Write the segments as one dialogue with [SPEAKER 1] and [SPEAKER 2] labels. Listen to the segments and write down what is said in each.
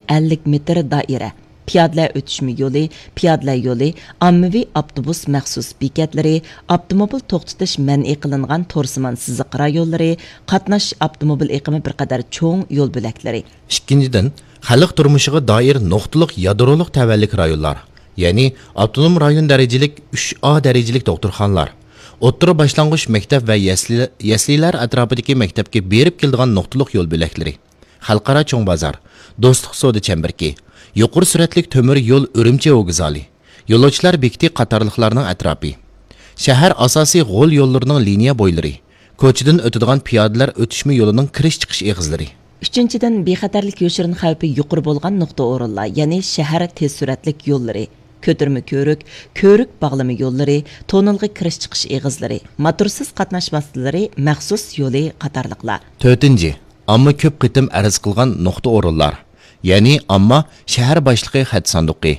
[SPEAKER 1] 50 metr doira, piyodalar o'tishma yo'li, piyodalar yo'li, ommaviy avtobus maxsus bekatlari, avtomobil to'xtatish man'iy qilingan to'rsimon siziq rayonlari, qatnash avtomobil eqimi bir qadar cho'ng yo'l bo'laklari.
[SPEAKER 2] Ikkinchidan, xalq turmushiga doir nuqtaliq yadroliq tavallik rayonlar, ya'ni avtonom rayon darajalik 3A darajalik doktorxonalar, o'rta boshlang'ich maktab va yaslilar atrofidagi maktabga berib keladigan nuqtaliq yo'l bo'laklari, xalqaro cho'ng bozor, do'stlik savdo chambirki, yuqori suratlik temir yo'l Urumchi o'g'izali, yo'lovchilar bekiti qatorliqlarning atrofi, shahar asosiy g'ol yo'llarining liniya bo'ylari, ko'chadan o'tadigan piyodalar o'tishma yo'lining kirish-chiqish eg'izlari.
[SPEAKER 1] Üçüncüden bexatarlik yoshirin xavfi yuqori bo'lgan nuqta o'rinlar, ya'ni shahar tez suratlik yo'llari, ko'tirma ko'rik bağlama yo'llari, tonilg'i kirish-chiqish eg'izlari, motorsiz qatnash vositalari, maxsus yo'li qatorliqlar.
[SPEAKER 2] 4. Amma ko'p qitim arz qilgan nuqta o'rinlar, ya'ni amma shahar boshlig'i xat sanduqi,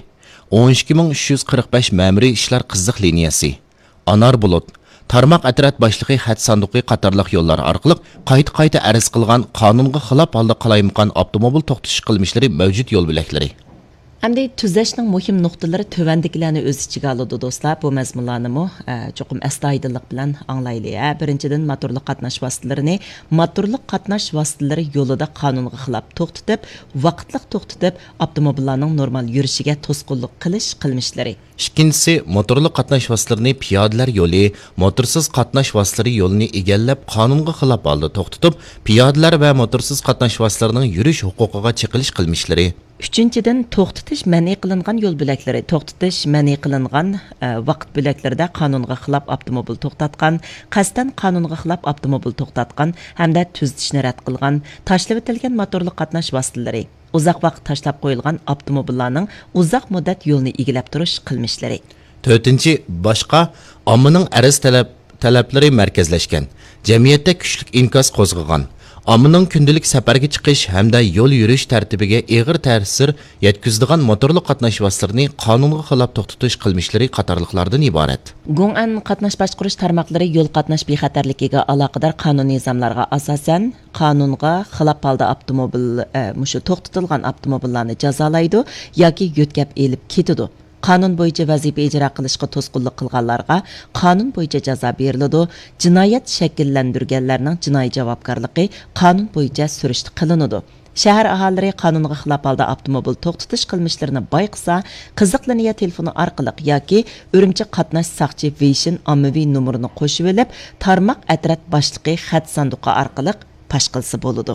[SPEAKER 2] 12345 ma'muriy ishlar qiziq liniyasi, Anar bulut, tarmoq atrat boshlig'i xat sanduqi qatorliq yo'llar orqali qayta arz qilgan qonunga xilof holda qalayimqon avtomobil to'xtatish qilmishlari mavjud yo'l bo'laklari.
[SPEAKER 1] Hamda tuzlashning muhim nuqtalari tövandikilarni o'z ichiga oladi do'stlar. Bu mazmunlarni cho'qim astoydillik bilan anglaylik. Birinchidan motorli qatnash vositalarini motorli qatnash vositalari yo'lida qonunga xilof to'xtatib, vaqtliq to'xtatib, avtomobillarning normal yurishiga to'sqinlik qilish qilmishlari.
[SPEAKER 2] Ikkinchisi, motorli qatnash vositalarini piyodalar yo'li, motorsiz qatnash vositalari yo'lini egallab, qonunga xilof holda to'xtatib, piyodalar va motorsiz qatnash vositalarining yurish huquqiga cheqilish qilmishlari.
[SPEAKER 1] Üçüncüden to'xtatish man'iy qilingan yo'l bo'laklari, to'xtatish man'iy qilingan vaqt bo'laklarida qonunga xilof avtomobil to'xtatgan, qasddan qonunga xilof avtomobil to'xtatgan hamda tuzatishni rad qilgan, tashlab o'tilgan motorli qatnash vositalari, uzoq vaqt tashlab qo'yilgan avtomobillarning uzoq muddat yo'lni egilab turish qilmishlari.
[SPEAKER 2] 4. Boshqa ommaning arz talablari markazlashgan, jamiyatda kuchli inkas qo'zg'agan, ommaning kundalik safarga chiqish hamda yo'l yurish tartibiga og'ir ta'sir yetkazadigan motorli qatnash vositalarini qonunga xilof to'xtatish qilmishlari qatorliqlardan iborat.
[SPEAKER 1] Gong'an qatnash boshqarish tarmoqlari yo'l qatnash bexatarligiga aloqador qonun nizomlarga asosan qonunga xilof holda avtomobil mushu to'xtatilgan avtomobillarni jazolaydi yoki yo'tkab elib ketadi. Qonun bo'yicha vazifa ijro qilishga to'sqinlik qilganlarga qonun bo'yicha jazo beriladi. Jinoyat shakllantirganlarning jinoiy javobgarligi qonun bo'yicha surishti qilinadi. Shahar aholilari qonunga xilof holda avtomobil to'xtatish qilmishlarini bayqasa, qiziq liniya telefoni orqali yoki Urumchi qatnash saqchi Vision ommaviy nomerini qo'shib olib, tarmoq atrat boshlig'i xat sanduqi orqali pash qilsa bo'ladi.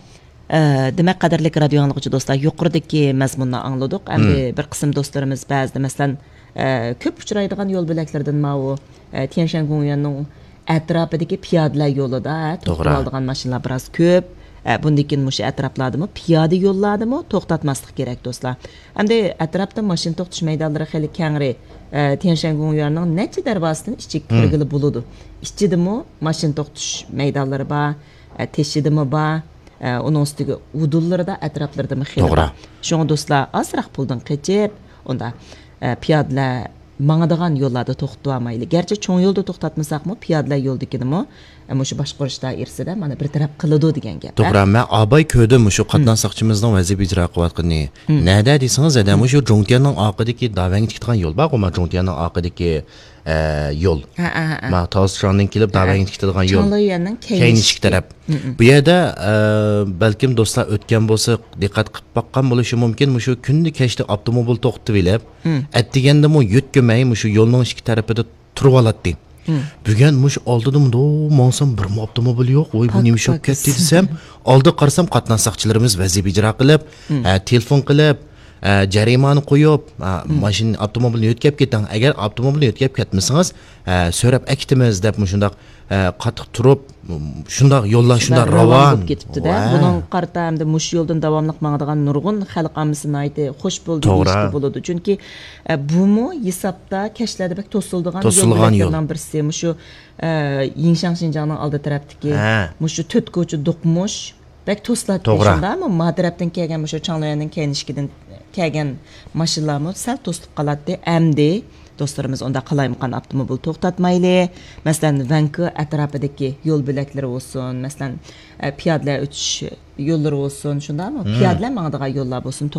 [SPEAKER 1] Demek qadarlik radio anlıqçı dostlar yuqoridagi mazmunni angladik. Endi bir qism do'stlarimiz ba'zida masalan ko'p uchraydigan yo'l bo'laklardan mau Tianshangunyanning atrofidagi piyodalar yo'lida to'xtab oladigan mashinalar biroz ko'p. Bundan keyin mushu atroflardami piyoda yo'llardami to'xtatmaslik kerak do'stlar. Endi atrofda mashina to'xtatish maydonlari xeyli kengri. Tianshangunyanning necha darvozasidan ichiga kirgili bo'ladi. Ichidimi mashina to'xtatish maydonlari bor, teshidimi bor. Onun üstüge udullarda etraflarda mı xeyli var. Şoň dostlar azraq puldan keçip, onda piyodalar maňadagan yollarda to'xtatmayly. Gerçi çoň yolda to'xtatmasaqmı, piyodalar yo'ldakini mushu boshqarish doirasida mana bir taraf qiladi degan gap.
[SPEAKER 2] To'g'ri, men abay ko'rdim mushu qatnaşsaqchimizning vazifa ijro qilayotganini. Nada desangiz, mushu Jongtianning orqadagi davang tikadigan yo'l bor, ama Jongtianning orqadagi yo'l. Ma Tozshondan kelib davang tikadigan yo'l. Keynishik taraf. Bu yerda balkim do'stlar o'tgan bo'lsa, diqqat qilib baqqan bo'lishi mumkin, mushu kunni kechda avtomobil to'xtatib olib, atdiganda mu yo'tkamay mushu yo'lning ikki tarafida turib oladi. Bugun mush oldidim monsam bir avtomobil yo'q, voy bu nima shok ketdi desam, oldi qarsam qatnaşsaqchilarimiz vazifa ijro qilib, telefon qilib, jarimani qo'yib, mashina avtomobilni yo'tkab keting. Agar avtomobilni yo'tkab ketmasangiz, so'rab akitimiz deb shundaq qattiq turib, shundaq yo'llar shundaq ravon
[SPEAKER 1] ketibdi-da. Buning qarta hamda mush yo'ldan davomli mangadigan nurg'un xalq ammisini aytdi, xo'sh bo'ldi deyishdi bo'ladi. Chunki bumu hisobda kashlarda bak to'sildigan yo'llardan birisi. Mushu Yingshan Xinjiangning oldi tarafdagi mushu 4 ko'cha do'qmush bak to'slatdi shundami? Ma tarafdan kelgan mushu Changloyanning keynishkidan kelgan mashinalarni sal to'silib qoladi. Amdi dostlarımız onda qalayimqan avtomobil to'xtatmayli. Masalan, Vanku atrofidagi yo'l bo'laklari olsun, masalan, piyodalar o'tish yo'llari olsun, shundami? Piyodalar mangadigan yo'llar bo'lsin.